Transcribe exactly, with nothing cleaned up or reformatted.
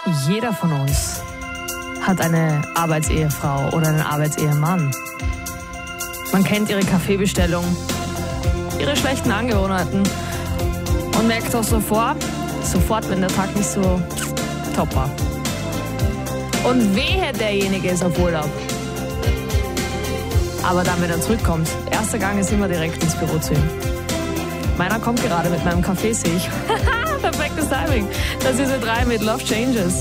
Jeder von uns hat eine Arbeitsehefrau oder einen Arbeitsehemann. Man kennt ihre Kaffeebestellung, ihre schlechten Angewohnheiten und merkt auch sofort, sofort, wenn der Tag nicht so top war. Und wehe, derjenige ist auf Urlaub. Aber dann, wenn er zurückkommt, erster Gang ist immer direkt ins Büro zu ihm. Meiner kommt gerade mit meinem Kaffee, sehe ich. Perfektes Timing. Das ist diese drei mit Love Changes.